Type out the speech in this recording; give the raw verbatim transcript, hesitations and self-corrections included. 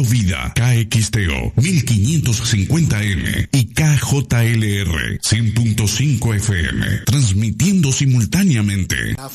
Vida, K X T O mil quinientos cincuenta M y K J L R cien punto cinco F M, transmitiendo simultáneamente